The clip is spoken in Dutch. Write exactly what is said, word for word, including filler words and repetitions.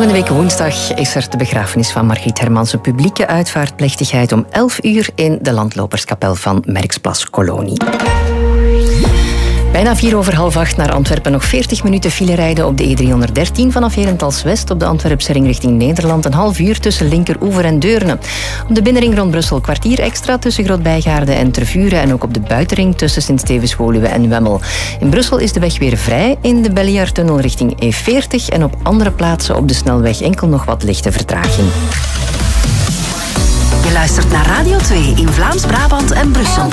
Volgende week woensdag is er de begrafenis van Margriet Hermans. Een publieke uitvaartplechtigheid om elf uur in de landloperskapel van Merksplas Kolonie. Bijna vier over half acht naar Antwerpen. Nog veertig minuten file rijden op de E driehonderddertien vanaf Herentals West op de Antwerpse ring richting Nederland. Een half uur tussen Linkeroever en Deurne. Op de binnenring rond Brussel kwartier extra tussen Grootbijgaarde en Tervuren. En ook op de buitenring tussen Sint-Stevens-Woluwe en Wemmel. In Brussel is de weg weer vrij in de Belliardtunnel richting E veertig. En op andere plaatsen op de snelweg enkel nog wat lichte vertraging. Je luistert naar Radio twee in Vlaams-Brabant en Brussel.